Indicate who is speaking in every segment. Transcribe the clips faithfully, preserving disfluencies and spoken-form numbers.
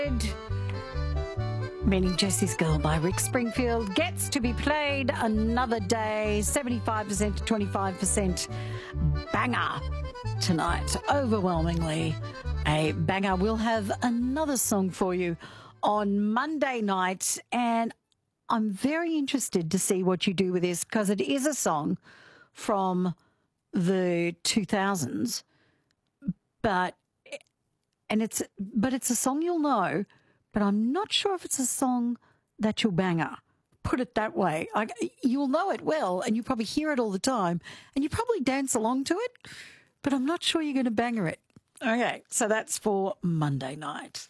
Speaker 1: Meaning Jessie's Girl by Rick Springfield gets to be played another day. seventy-five percent to twenty-five percent banger tonight. Overwhelmingly a banger. We'll have another song for you on Monday night, and I'm very interested to see what you do with this because it is a song from the two thousands, but and it's but it's a song you'll know. But I'm not sure if it's a song that you'll banger. Put it that way. I, you'll know it well, and you probably hear it all the time, and you probably dance along to it, but I'm not sure you're going to banger it. Okay, so that's for Monday night.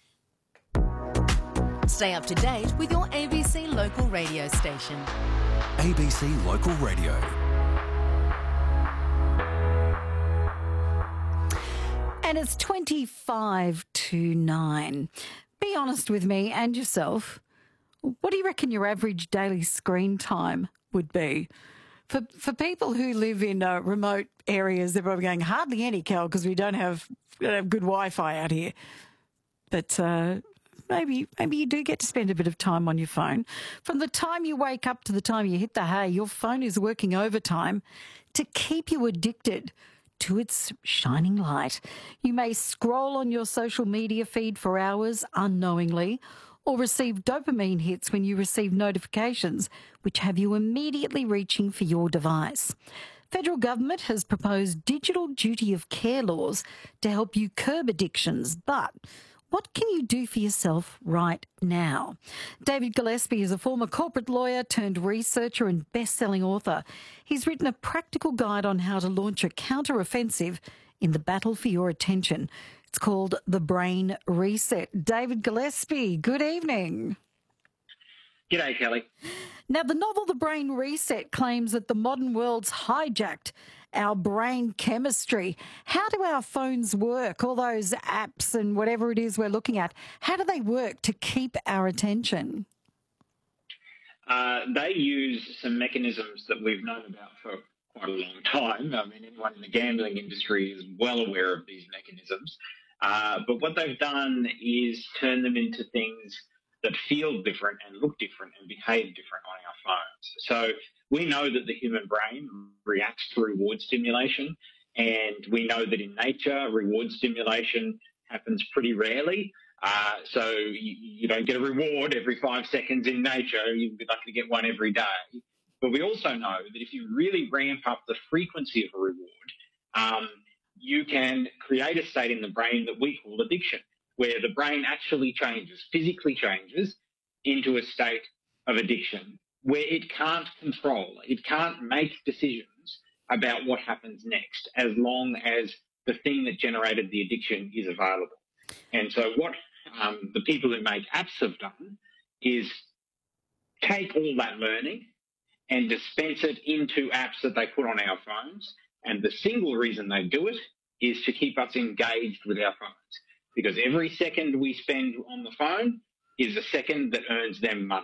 Speaker 2: Stay up to date with your A B C local radio station.
Speaker 3: A B C Local Radio.
Speaker 1: And it's twenty-five to nine. Be honest with me and yourself. What do you reckon your average daily screen time would be? For for people who live in uh, remote areas, they're probably going, hardly any, Cal, because we don't have, we don't have good Wi-Fi out here. But uh, maybe maybe you do get to spend a bit of time on your phone. From the time you wake up to the time you hit the hay, your phone is working overtime to keep you addicted to its shining light. You may scroll on your social media feed for hours unknowingly, or receive dopamine hits when you receive notifications which have you immediately reaching for your device. Federal government has proposed digital duty of care laws to help you curb addictions, but what can you do for yourself right now? David Gillespie is a former corporate lawyer turned researcher and best-selling author. He's written a practical guide on how to launch a counter-offensive in the battle for your attention. It's called The Brain Reset. David Gillespie, good evening.
Speaker 4: G'day, Kelly.
Speaker 1: Now, the novel The Brain Reset claims that the modern world's hijacked our brain chemistry. How do our phones work? All those apps and whatever it is we're looking at, how do they work to keep our attention?
Speaker 4: Uh, they use some mechanisms that we've known about for quite a long time. I mean, anyone in the gambling industry is well aware of these mechanisms. Uh, but what they've done is turn them into things that feel different and look different and behave different on our phones. So we know that the human brain reacts to reward stimulation, and we know that in nature, reward stimulation happens pretty rarely. Uh, so you, you don't get a reward every five seconds in nature. You'd be lucky to get one every day. But we also know that if you really ramp up the frequency of a reward, um, you can create a state in the brain that we call addiction, where the brain actually changes, physically changes into a state of addiction where it can't control, it can't make decisions about what happens next as long as the thing that generated the addiction is available. And so what um, the people who make apps have done is take all that learning and dispense it into apps that they put on our phones. And the single reason they do it is to keep us engaged with our phones. Because every second we spend on the phone is a second that earns them money.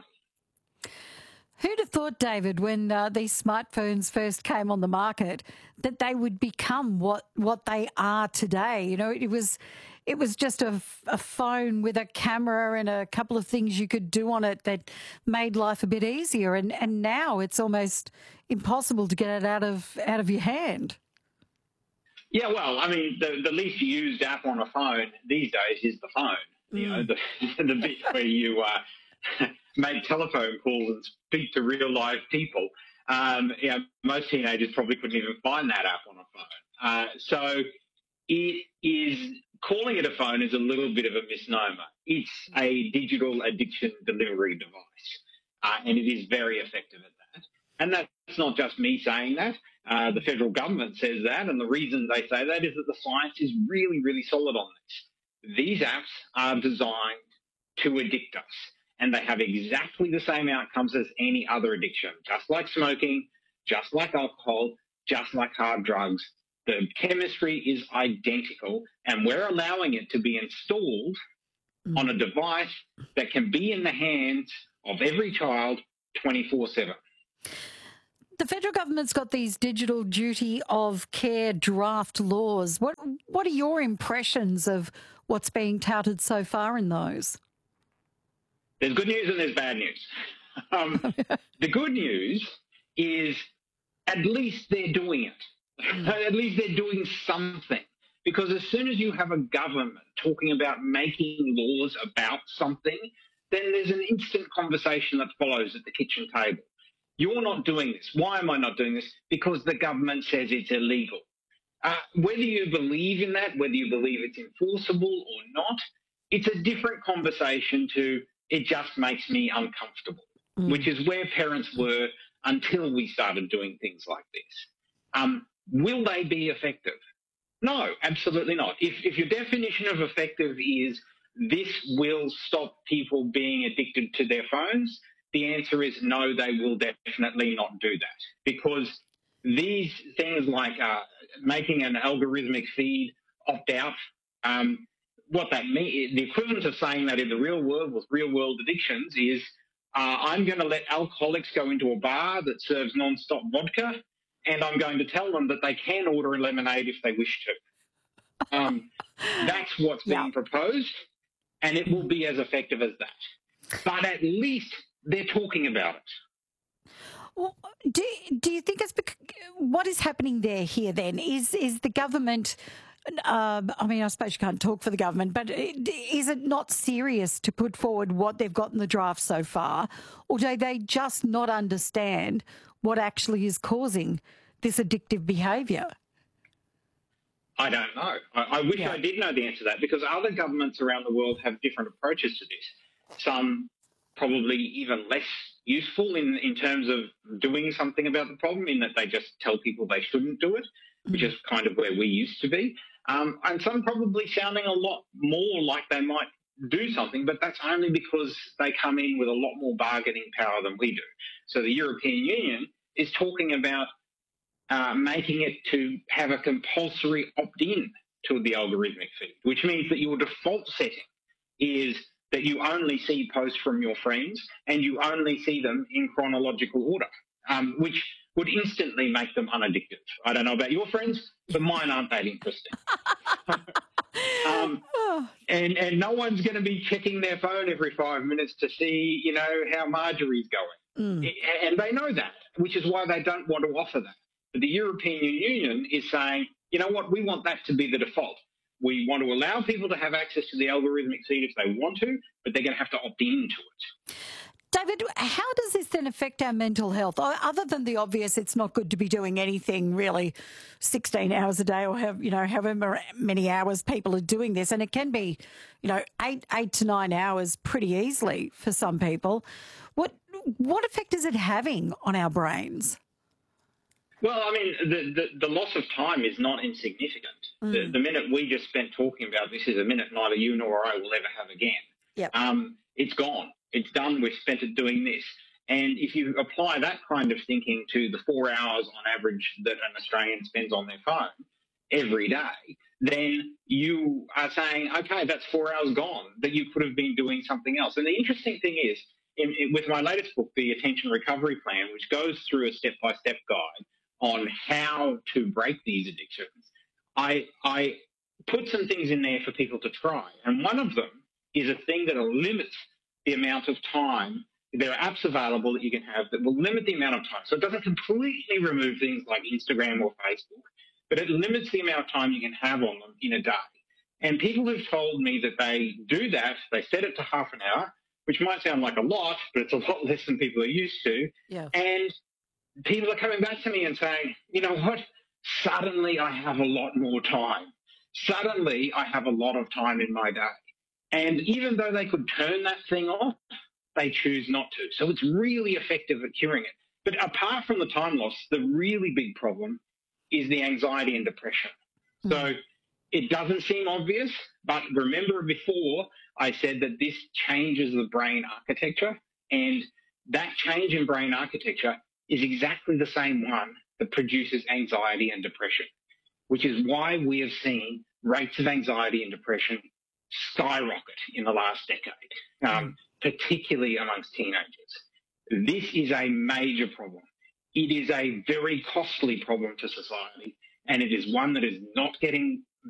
Speaker 1: Who'd have thought, David, when uh, these smartphones first came on the market, that they would become what, what they are today? You know, it was it was just a, a phone with a camera and a couple of things you could do on it that made life a bit easier. And, and now it's almost impossible to get it out of out of your hand. Yeah,
Speaker 4: well, I mean, the, the least used app on a phone these days is the phone. Mm. You know, the, the bit where you uh, make telephone calls and speak to real live people. Um, you know, most teenagers probably couldn't even find that app on a phone. Uh, so it is calling it a phone is a little bit of a misnomer. It's a digital addiction delivery device, uh, and it is very effective at that. And that's not just me saying that. Uh, the federal government says that, and the reason they say that is that the science is really, really solid on this. These apps are designed to addict us, and they have exactly the same outcomes as any other addiction, just like smoking, just like alcohol, just like hard drugs. The chemistry is identical, and we're allowing it to be installed mm. on a device that can be in the hands of every child twenty-four seven.
Speaker 1: The federal government's got these digital duty of care draft laws. What what are your impressions of what's being touted so far in those?
Speaker 4: There's good news and there's bad news. Um, the good news is at least they're doing it. Mm. At least they're doing something. Because as soon as you have a government talking about making laws about something, then there's an instant conversation that follows at the kitchen table. You're not doing this. Why am I not doing this? Because the government says it's illegal. Uh, whether you believe in that, whether you believe it's enforceable or not, it's a different conversation to it just makes me uncomfortable, mm. which is where parents were until we started doing things like this. Um, will they be effective? No, absolutely not. If, if your definition of effective is this will stop people being addicted to their phones, the answer is no, they will definitely not do that. Because these things like uh, making an algorithmic feed opt out, um, what that means, the equivalent of saying that in the real world with real world addictions is uh, I'm going to let alcoholics go into a bar that serves non-stop vodka, and I'm going to tell them that they can order a lemonade if they wish to. Um, that's what's being yeah. proposed, and it will be as effective as that. But at least they're talking about it.
Speaker 1: Well, do, do you think it's because, what is happening there here then? Is, is the government, uh, I mean, I suppose you can't talk for the government, but is it not serious to put forward what they've got in the draft so far, or do they just not understand what actually is causing this addictive behaviour?
Speaker 4: I don't know. I, I wish yeah. I did know the answer to that, because other governments around the world have different approaches to this. Some probably even less useful in, in terms of doing something about the problem, in that they just tell people they shouldn't do it, mm. which is kind of where we used to be. Um, and some probably sounding a lot more like they might do something, but that's only because they come in with a lot more bargaining power than we do. So the European Union is talking about uh, making it to have a compulsory opt-in to the algorithmic feed, which means that your default setting is that you only see posts from your friends and you only see them in chronological order, um, which would instantly make them unaddictive. I don't know about your friends, but mine aren't that interesting. um, and, and no one's going to be checking their phone every five minutes to see, you know, how Marjorie's going. Mm. And they know that, which is why they don't want to offer that. But the European Union is saying, you know what, we want that to be the default. We want to allow people to have access to the algorithmic feed if they want to, but they're going to have to opt into it.
Speaker 1: David, how does this then affect our mental health? Other than the obvious, it's not good to be doing anything really sixteen hours a day, or have, you know, however many hours people are doing this. And it can be, you know, eight, eight to nine hours pretty easily for some people. What, what effect is it having on our brains?
Speaker 4: Well, I mean, the, the, the loss of time is not insignificant. Mm. The, the minute we just spent talking about this is a minute neither you nor I will ever have again.
Speaker 1: Yep.
Speaker 4: Um, it's gone. It's done. We've spent it doing this. And if you apply that kind of thinking to the four hours on average that an Australian spends on their phone every day, then you are saying, okay, that's four hours gone that you could have been doing something else. And the interesting thing is, in, in, with my latest book, The Attention Recovery Plan, which goes through a step-by-step guide on how to break these addictions, I, I put some things in there for people to try. And one of them is a thing that limits the amount of time. There are apps available that you can have that will limit the amount of time. So it doesn't completely remove things like Instagram or Facebook, but it limits the amount of time you can have on them in a day. And people have told me that they do that. They set it to half an hour, which might sound like a lot, but it's a lot less than people are used to.
Speaker 1: Yeah.
Speaker 4: And people are coming back to me and saying, you know what? Suddenly I have a lot more time. Suddenly I have a lot of time in my day. And even though they could turn that thing off, they choose not to. So it's really effective at curing it. But apart from the time loss, the really big problem is the anxiety and depression. Mm. So it doesn't seem obvious, but remember before I said that this changes the brain architecture, and that change in brain architecture is exactly the same one that produces anxiety and depression, which is why we have seen rates of anxiety and depression skyrocket in the last decade, um, particularly amongst teenagers. This is a major problem. It is a very costly problem to society, and it is one that is not getting